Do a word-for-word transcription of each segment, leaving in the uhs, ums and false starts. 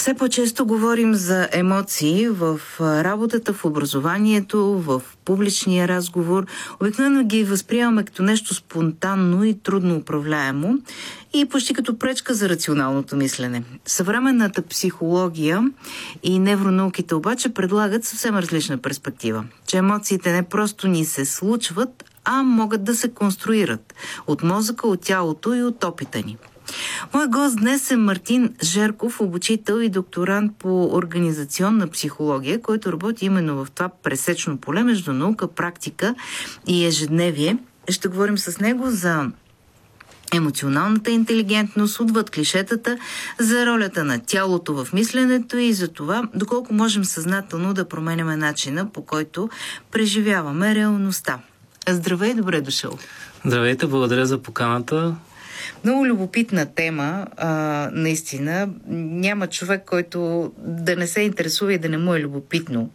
Все по-често говорим за емоции в работата, в образованието, в публичния разговор. Обикновено ги възприемаме като нещо спонтанно и трудно управляемо и почти като пречка за рационалното мислене. Съвременната психология и невронауките обаче предлагат съвсем различна перспектива. Че емоциите не просто ни се случват, а могат да се конструират от мозъка, от тялото и от опита ни. Мой гост днес е Мартин Жерков, обучител и докторант по организационна психология, който работи именно в това пресечно поле между наука, практика и ежедневие. Ще говорим с него за емоционалната интелигентност, отвъд клишетата, за ролята на тялото в мисленето и за това доколко можем съзнателно да променяме начина, по който преживяваме реалността. Здравей, добре дошъл. Здравейте, благодаря за поканата. Много любопитна тема, а, наистина. Няма човек, който да не се интересува и да не му е любопитно.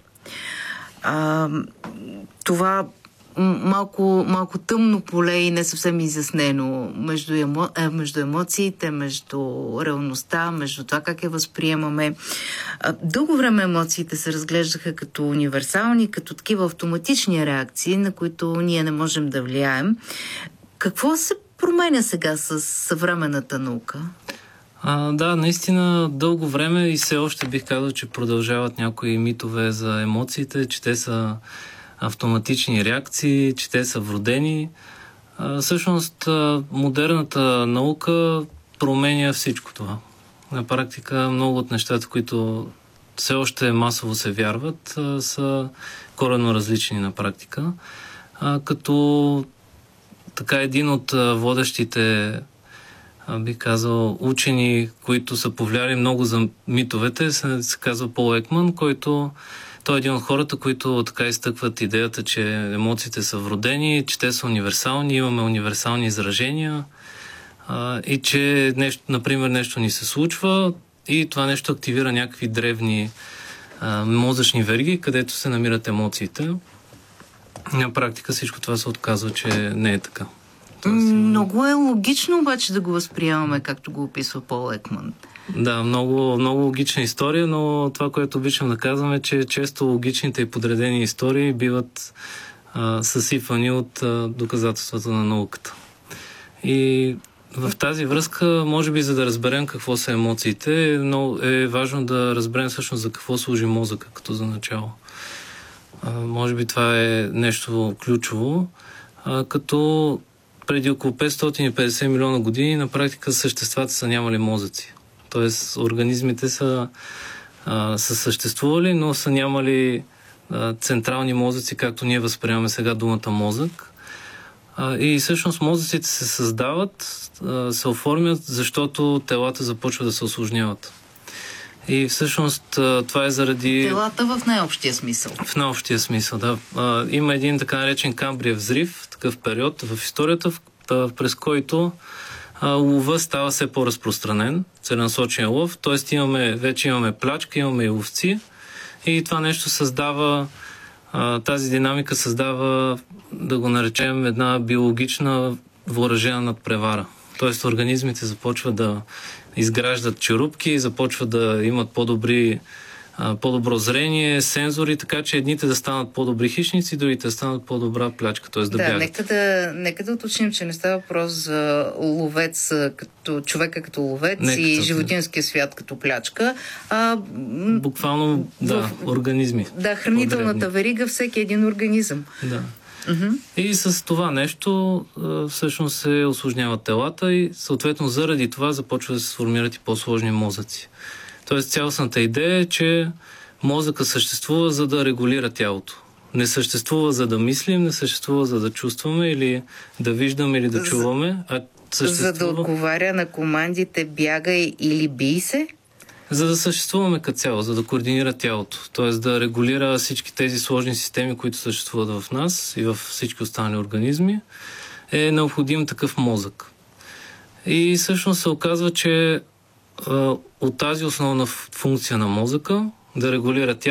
А, това малко, малко тъмно поле и не съвсем изяснено между, емо, е, между емоциите, между реалността, между това как я възприемаме. А, дълго време емоциите се разглеждаха като универсални, като такива автоматични реакции, на които ние не можем да влияем. Какво се променя сега с съвременната наука? А, да, наистина дълго време и все още бих казал, че продължават някои митове за емоциите, че те са автоматични реакции, че те са вродени. А, всъщност, модерната наука променя всичко това. На практика много от нещата, които все още масово се вярват, а, са коренно различни на практика. А, като така един от водещите, бих казал, учени, които са повлияли много за митовете, се, се казва Пол Екман, който той е един от хората, които така изтъкват идеята, че емоциите са вродени, че те са универсални, имаме универсални изражения а, и че, нещо, например, нещо ни се случва и това нещо активира някакви древни а, мозъчни вериги, където се намират емоциите. На практика всичко това се отказва, че не е така. Тоест, много е логично обаче да го възприемаме, както го описва Пол Екман. Да, много, много логична история, но това, което обичам да казвам е, че често логичните и подредени истории биват а, съсипвани от а, доказателствата на науката. И в тази връзка, може би, за да разберем какво са емоциите, но е важно да разберем всъщност за какво служи мозъка, като за начало. А, може би това е нещо ключово, а, като преди около петстотин и петдесет милиона години на практика съществата са нямали мозъци. Тоест организмите са, а, са съществували, но са нямали а, централни мозъци, както ние възприемаме сега думата мозък. А, и всъщност мозъците се създават, а, се оформят, защото телата започват да се усложняват. И всъщност това е заради... Телата в най-общия смисъл. В най-общия смисъл, да. А, има един така наречен Камбриев взрив, такъв период в историята, в, в, през който а, лова става все по-разпространен, целенасочен лов, т.е. имаме, вече имаме плячка, имаме и ловци и това нещо създава, а, тази динамика създава, да го наречем, една биологична въоръжена надпревара. Т.е. организмите започват да изграждат черупки, започват да имат по-добри, по-добро зрение, сензори, така че едните да станат по-добри хищници, другите да станат по-добра плячка, т.е. да, да бягат. Нека да, нека да уточним, че не става въпрос за ловец, като човека като ловец нека и животинския свят като плячка. А, Буквално, да, в, организми. Да, хранителната подребни. Верига, всеки един организъм. Да. Uh-huh. И с това нещо всъщност се усложняват телата и съответно заради това започва да се сформират и по-сложни мозъци. Тоест цялостната идея е, че мозъка съществува за да регулира тялото. Не съществува за да мислим, не съществува за да чувстваме или да виждаме или да чуваме, а съществува... За да отговаря на командите бягай или бий се? За да съществуваме като цяло, за да координира тялото, т.е. да регулира всички тези сложни системи, които съществуват в нас и в всички останали организми, е необходим такъв мозък. И всъщност се оказва, че а, от тази основна функция на мозъка, да регулира тялото,